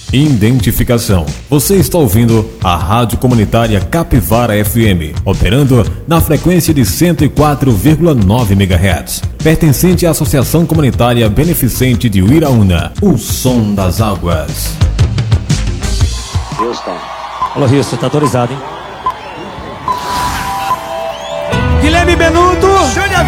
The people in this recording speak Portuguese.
Identificação. Você está ouvindo a Rádio Comunitária Capivara FM, operando na frequência de 104,9 MHz. Pertencente à Associação Comunitária Beneficente de Uiraúna, o som das águas. Houston. Alô, Houston, tá autorizado, hein? Guilherme Benuto.